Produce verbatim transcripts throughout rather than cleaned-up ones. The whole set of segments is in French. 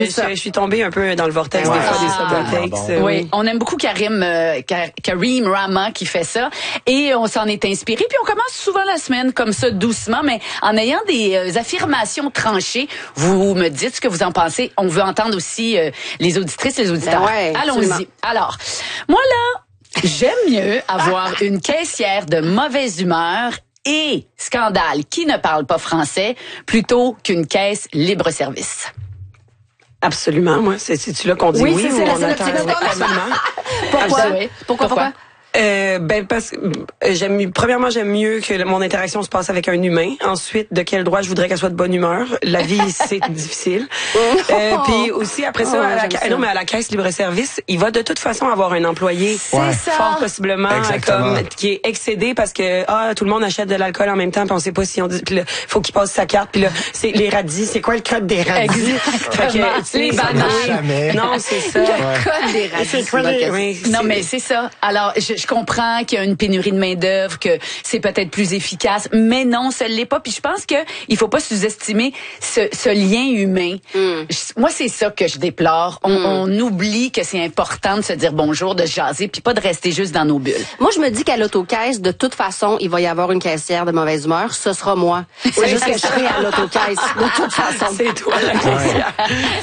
Je, je suis tombée un peu dans le vortex ouais. des fois, ah, des subtextes. Bon. Oui, on aime beaucoup Karim, euh, Karim Rama qui fait ça. Et on s'en est inspiré. Puis on commence souvent la semaine comme ça, doucement, mais en ayant des euh, affirmations tranchées. Vous me dites ce que vous en pensez. On veut entendre aussi euh, les auditrices et les auditeurs. Ouais, allons-y. Alors, moi là, j'aime mieux avoir une caissière de mauvaise humeur et scandale qui ne parle pas français plutôt qu'une caisse libre-service. Absolument, moi. C'est, c'est-tu là qu'on dit oui, oui ou c'est on la, attend? Absolument. Pourquoi? Pourquoi? Pourquoi? Pourquoi? Euh, ben parce que j'aime mieux, premièrement j'aime mieux que mon interaction se passe avec un humain. Ensuite, de quel droit je voudrais qu'elle soit de bonne humeur. La vie c'est difficile. Euh, puis aussi après ça, oh, à la, ca- non mais à la caisse libre-service, il va de toute façon avoir un employé c'est ça. fort possiblement Exactement. comme qui est excédé parce que ah tout le monde achète de l'alcool en même temps puis on sait pas si on dit puis là faut qu'il passe sa carte puis là c'est les radis, c'est quoi le code des radis? Fait que, les bananes. Non, c'est ça. Le code des radis. C'est quoi les... oui, non c'est... mais c'est ça. Alors je Je comprends qu'il y a une pénurie de main-d'œuvre, que c'est peut-être plus efficace, mais non, ça l'est pas. Puis je pense que il faut pas sous-estimer ce, ce lien humain. Mm. Je, moi, c'est ça que je déplore. On, mm. on oublie que c'est important de se dire bonjour, de se jaser, puis pas de rester juste dans nos bulles. Moi, je me dis qu'à l'autocaisse, de toute façon, il va y avoir une caissière de mauvaise humeur. Ce sera moi. C'est oui, juste que je serai à l'autocaisse. De toute façon. C'est toi la caissière.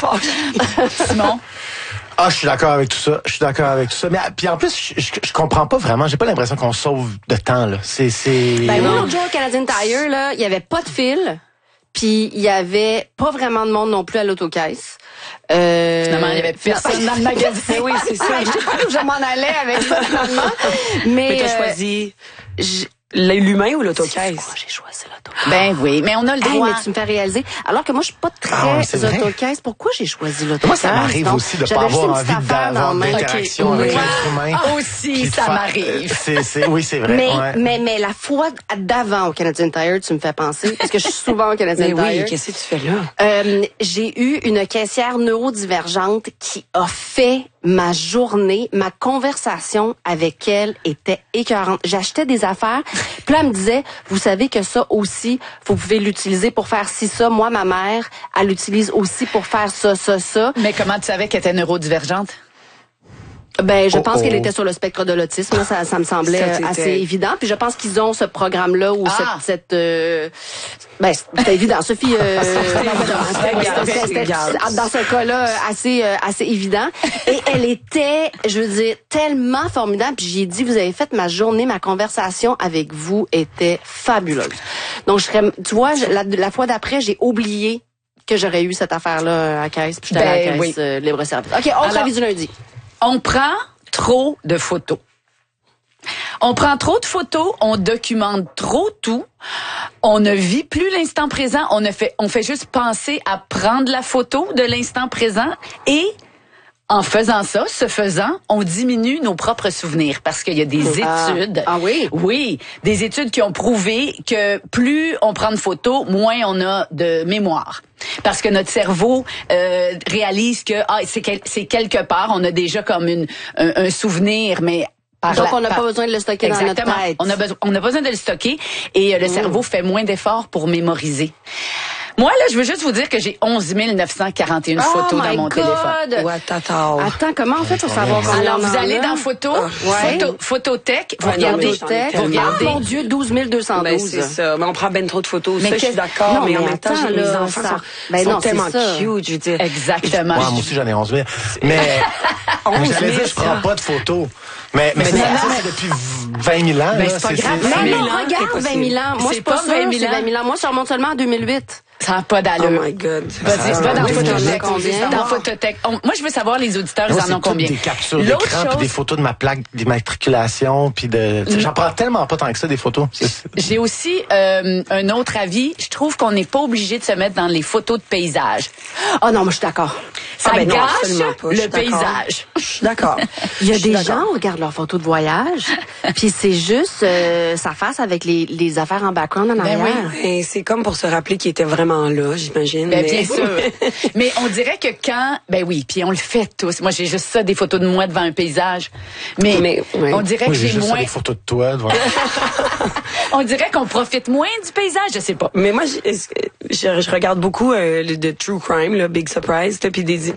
Simon? Ah, je suis d'accord avec tout ça. Je suis d'accord avec tout ça. Mais puis en plus, je, je, je comprends pas vraiment. J'ai pas l'impression qu'on sauve de temps là. C'est c'est. Ben moi, l'autre jour au Canadian Tire là, il y avait pas de fil, puis il y avait pas vraiment de monde non plus à l'autocaisse. Euh, finalement, il y avait personne dans le magasin. Oui, c'est ça. Je sais pas où je m'en allais avec ça finalement. Mais, mais t'as euh, choisi l'humain ou l'autocaisse? Pourquoi j'ai choisi l'autocaisse? Ben oui, mais on a le droit. Hey, mais tu me fais réaliser. Alors que moi, je suis pas très ah, autocaisse. Pourquoi j'ai choisi l'autocaisse? Moi, ça m'arrive Donc, aussi de pas avoir envie d'avoir d'interaction okay. avec ouais. l'être humain. Ah, aussi, ça faire... m'arrive. C'est, c'est, oui, c'est vrai. Mais, ouais. mais, mais la fois d'avant au Canadian Tire, tu me fais penser, parce que je suis souvent au Canadian Tire. Oui, qu'est-ce que tu fais là? Euh, j'ai eu une caissière neurodivergente qui a fait ma journée, ma conversation avec elle était écœurante. J'achetais des affaires, puis là, elle me disait, vous savez que ça aussi, vous pouvez l'utiliser pour faire ci, ça. Moi, ma mère, elle l'utilise aussi pour faire ça, ça, ça. Mais comment tu savais qu'elle était neurodivergente? Ben, je oh, pense oh. qu'elle était sur le spectre de l'autisme. Ça, ça me semblait ça, assez évident. Puis je pense qu'ils ont ce programme-là où ah. cette, cette euh, ben, c'était évident. Sophie, euh, c'était dans ce cas-là assez, euh, assez évident. Et elle était, je veux dire, tellement formidable. Puis j'ai dit, vous avez fait ma journée, ma conversation avec vous était fabuleuse. Donc je serais, tu vois, la, la fois d'après, j'ai oublié que j'aurais eu cette affaire-là à la caisse. Puis j'étais ben, à la caisse oui. euh, libre-service. Ok, autre avis du lundi. On prend trop de photos. On prend trop de photos, on documente trop tout, on ne vit plus l'instant présent, on ne fait, on fait juste penser à prendre la photo de l'instant présent et en faisant ça, ce faisant, on diminue nos propres souvenirs parce qu'il y a des ah. études. Ah oui? Oui, des études qui ont prouvé que plus on prend de photos, moins on a de mémoire. Parce que notre cerveau euh, réalise que ah c'est, quel, c'est quelque part, on a déjà comme une un, un souvenir, mais Par Donc, la, on n'a par... pas besoin de le stocker Exactement. dans notre tête. On a besoin, on a besoin de le stocker et euh, le mmh. cerveau fait moins d'efforts pour mémoriser. Moi, là, je veux juste vous dire que j'ai onze mille neuf cent quarante et un oh photos dans mon God. téléphone. What, attends. attends, comment on fait pour savoir combien Alors, vous allez là? dans photo, oh, ouais. photo, photothèque, vous ouais, regardez, photothèque. vous regardez. Oh mon Dieu, douze mille deux cent douze. Ben, c'est ça. Mais on prend ben trop de photos. Mais ça, je suis d'accord. Non, mais, mais en même attends, temps, là, les enfants ça... sont, ben sont non, tellement ça. cute, je veux dire. Exactement. Ouais, moi aussi, j'en ai onze mille. Mais, mais j'allais dire, je prends pas de photos. Mais, mais, mais c'est ça, c'est depuis vingt mille ans. Ben, là, c'est pas c'est, grave. c'est, mais non, regarde, vingt mille ans. Moi, je suis pas sûre, c'est vingt mille ans. Moi, ça remonte seulement en deux mille huit. Ça n'a pas d'allure. Oh my God. Vas-y, ah, va dans oui, Photothèque. Combien? Dans Photothèque. On, moi, je veux savoir, les auditeurs, moi, ils en ont combien? Des captures d'écran, chose... puis des photos de ma plaque d'immatriculation, puis de... Mm. J'en prends tellement pas tant que ça, des photos. J'ai aussi euh, un autre avis. Je trouve qu'on n'est pas obligé de se mettre dans les photos de paysage. Oh non, moi, je suis d'accord. C'est Ça ben non, gâche absolument pas, je suis le d'accord. paysage. Je suis d'accord. Il y a Je suis des d'accord. gens qui regardent leurs photos de voyage, puis c'est juste euh, sa face avec les, les affaires en background en Ben arrière. oui. Et c'est comme pour se rappeler qu'il était vraiment là, j'imagine. Ben, mais... bien sûr. Mais on dirait que quand, ben oui, puis on le fait tous. Moi, j'ai juste ça, des photos de moi devant un paysage. Mais, Mais, oui. on dirait Moi, que j'ai j'ai juste ça, moins, des photos de toi devant. on dirait qu'on profite moins du paysage, je sais pas. Mais moi, je, je, je regarde beaucoup euh, le- de True Crime, là, Big Surprise, là, puis des